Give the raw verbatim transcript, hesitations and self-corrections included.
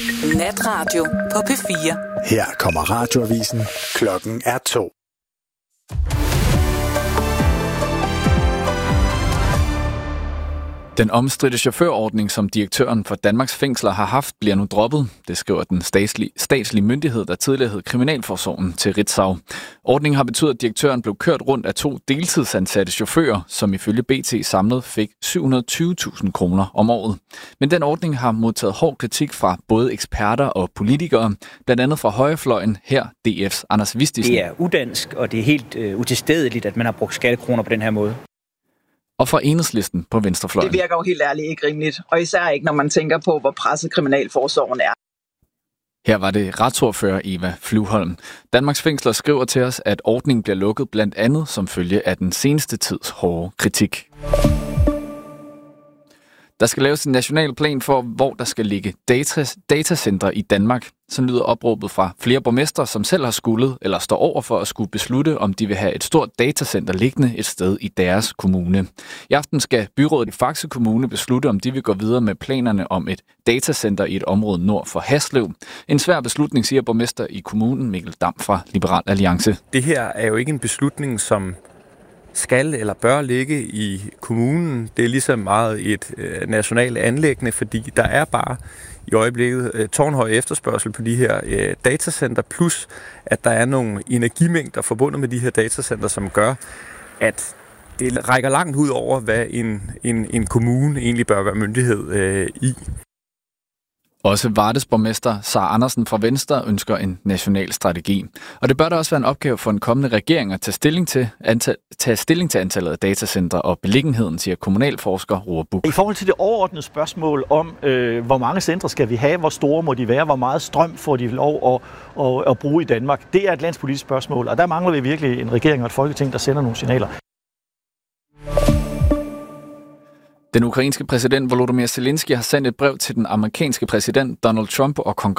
Natradio på P fire. Her kommer radioavisen. Klokken er to. Den omstridte chaufførordning, som direktøren for Danmarks Fængsler har haft, bliver nu droppet. Det skriver den statslige, statslige myndighed, der tidligere hed Kriminalforsorgen, til Ritzau. Ordningen har betydet, at direktøren blev kørt rundt af to deltidsansatte chauffører, som ifølge B T samlet fik syv hundrede og tyve tusind kroner om året. Men den ordning har modtaget hård kritik fra både eksperter og politikere, blandt andet fra højrefløjen, her D F's Anders Vistisen. Det er udansk, og det er helt øh, utilstedeligt, at man har brugt skattekroner på den her måde. Og fra Enhedslisten på venstrefløjen. Det virker jo helt ærligt ikke rimeligt, og især ikke, når man tænker på, hvor presset kriminalforsorgen er. Her var det retsordfører Eva Flyvholm. Danmarks Fængsler skriver til os, at ordningen bliver lukket blandt andet som følge af den seneste tids hårde kritik. Der skal laves en national plan for, hvor der skal ligge data, datacentre i Danmark. Så lyder opråbet fra flere borgmestre, som selv har skullet eller står over for at skulle beslutte, om de vil have et stort datacenter liggende et sted i deres kommune. I aften skal byrådet i Faxe Kommune beslutte, om de vil gå videre med planerne om et datacenter i et område nord for Haslev. En svær beslutning, siger borgmester i kommunen Mikkel Dam fra Liberal Alliance. Det her er jo ikke en beslutning, som skal eller bør ligge i kommunen. Det er ligesom meget et øh, nationalt anliggende, fordi der er bare i øjeblikket øh, tårnhøj efterspørgsel på de her øh, datacenter, plus at der er nogle energimængder forbundet med de her datacenter, som gør, at det rækker langt ud over, hvad en, en, en kommune egentlig bør være myndighed øh, i. Også Vardes borgmester Sara Andersen fra Venstre ønsker en national strategi. Og det bør da også være en opgave for en kommende regering at tage stilling til, antal, tage stilling til antallet af datacentre og beliggenheden, siger kommunalforsker Roar Buch. I forhold til det overordnede spørgsmål om, øh, hvor mange centre skal vi have, hvor store må de være, hvor meget strøm får de lov at, at, at bruge i Danmark, det er et landspolitisk spørgsmål, og der mangler vi virkelig en regering og et folketing, der sender nogle signaler. Den ukrainske præsident Volodymyr Zelensky har sendt et brev til den amerikanske præsident Donald Trump og kongressen